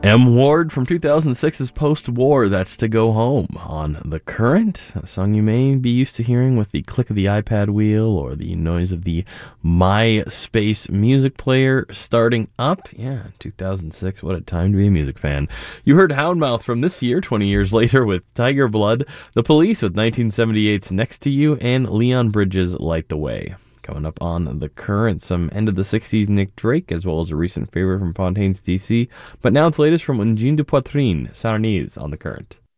M. Ward from 2006's Post-War, that's To Go Home on The Current, a song you may be used to hearing with the click of the iPad wheel or the noise of the MySpace music player starting up. Yeah, 2006, what a time to be a music fan. You heard Houndmouth from this year, 20 years later, with Tiger Blood, The Police with 1978's Next to You, and Leon Bridges' Light the Way. Coming up on The Current, some end of the 60s Nick Drake, as well as a recent favorite from Fontaines DC. But now it's the latest from Ungine de Poitrine, Sarnese on The Current.